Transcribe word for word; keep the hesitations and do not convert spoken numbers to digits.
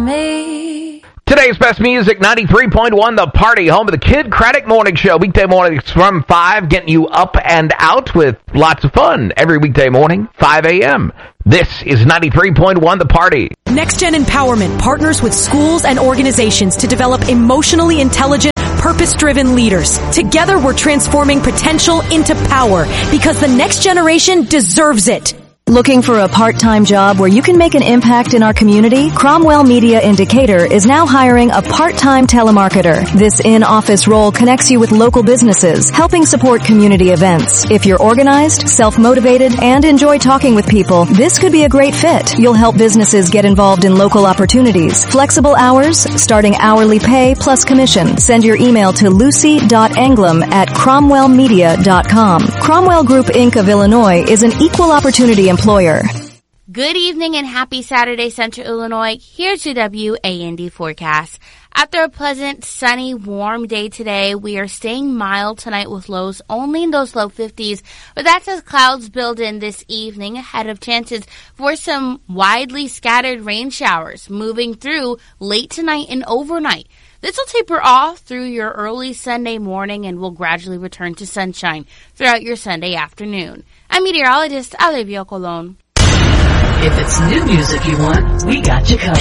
Me. Today's best music, ninety-three point one, The Party, home of the Kid Craddock Morning Show. Weekday mornings from five, getting you up and out with lots of fun every weekday morning, five a.m. This is ninety-three point one, The Party. NextGen Empowerment partners with schools and organizations to develop emotionally intelligent, purpose-driven leaders. Together, we're transforming potential into power because the next generation deserves it. Looking for a part-time job where you can make an impact in our community? Cromwell Media in Decatur is now hiring a part-time telemarketer. This in-office role connects you with local businesses, helping support community events. If you're organized, self-motivated, and enjoy talking with people, this could be a great fit. You'll help businesses get involved in local opportunities. Flexible hours, starting hourly pay plus commission. Send your email to lucy dot anglem at cromwell media dot com. Cromwell Group Incorporated of Illinois is an equal opportunity employer. Good evening and happy Saturday, Central Illinois. Here's your W A N D forecast. After a pleasant, sunny, warm day today, we are staying mild tonight with lows only in those low fifties, but that's as clouds build in this evening ahead of chances for some widely scattered rain showers moving through late tonight and overnight. This will taper off through your early Sunday morning and will gradually return to sunshine throughout your Sunday afternoon. I'm meteorologist Olivia Colon. If it's new music you want, we got you covered.